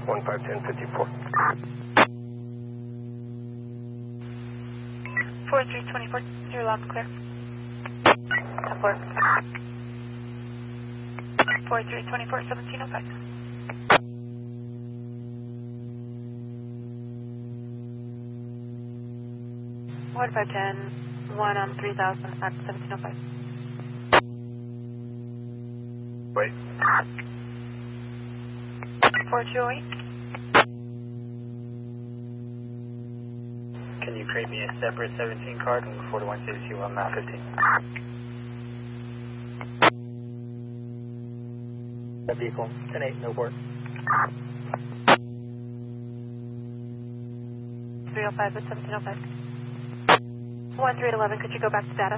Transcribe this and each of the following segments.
151054. 4324, 0 loud and clear. 10-4. 4324, 1705. One 510, 1 on 3000 at 1705. Wait. 4208. Can you create me a separate 17 card and 4162 on map 15? That vehicle, 10-8, no port. 305 at 1705. 1311, could you go back to data?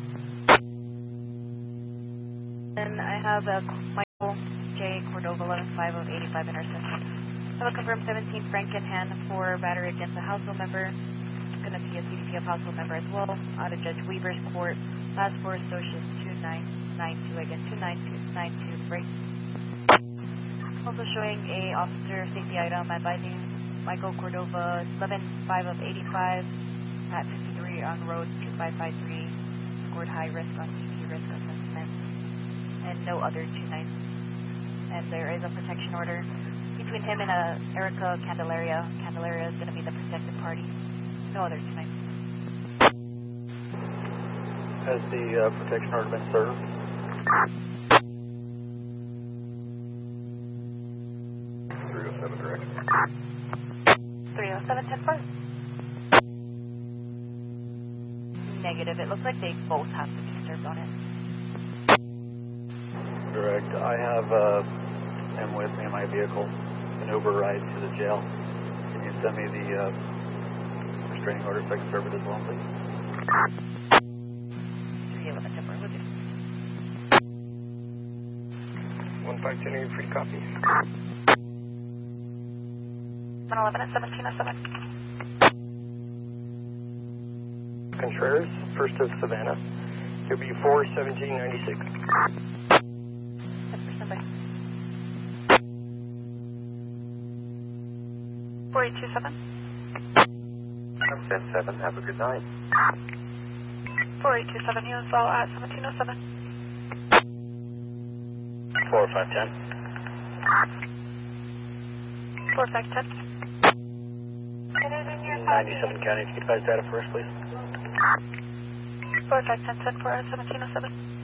And I have Michael J. Cordova 115 of 85 intersection. I will confirm 17 Frankenhan for battery against a household member. It's going to be a CDP of household member as well. Out of Judge Weaver's court. Last four associates 2992 again 29292 break. Also showing a officer safety item advising Michael Cordova 115 of 85 at 53 on road 2553. Scored high risk on CP risk assessment and no other 29. And there is a protection order between him and Erica Candelaria. Candelaria is going to be the protected party. No other 29. Has the protection order been served? 307 direct. 307, 10-4. Negative. It looks like they both have to be served on it. Direct. I have him with me in my vehicle, an Uber ride to the jail. Can you send me the restraining order so I can serve it as well, please? 311, 10-4. We'll do. 1510, are you free to copy? 111 at 1707. Contreras, first of Savannah. You'll be 41796. 10% by. 4827. 10-7, have a good night. 4827, USL at 1707. 4510. 4510. 97 County, can you advise data for us, please? 4510, 10 for 1707.